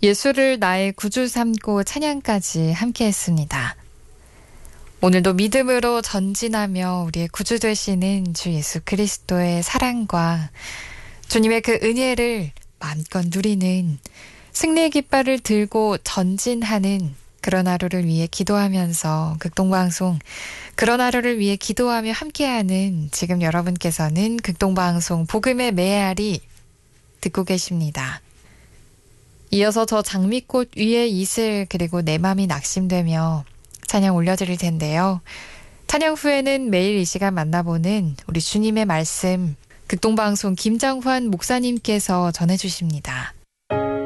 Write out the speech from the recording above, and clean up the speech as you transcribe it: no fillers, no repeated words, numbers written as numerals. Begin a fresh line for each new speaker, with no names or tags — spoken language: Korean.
예수를 나의 구주 삼고 찬양까지 함께했습니다. 오늘도 믿음으로 전진하며 우리의 구주 되시는 주 예수 그리스도의 사랑과 주님의 그 은혜를 마음껏 누리는 승리의 깃발을 들고 전진하는 그런 하루를 위해 기도하면서 극동방송 그런 하루를 위해 기도하며 함께하는 지금 여러분께서는 극동방송 복음의 메아리 듣고 계십니다. 이어서 저 장미꽃 위에 이슬 그리고 내 맘이 낙심되며 찬양 올려드릴 텐데요. 찬양 후에는 매일 이 시간 만나보는 우리 주님의 말씀 극동방송 김장환 목사님께서 전해주십니다.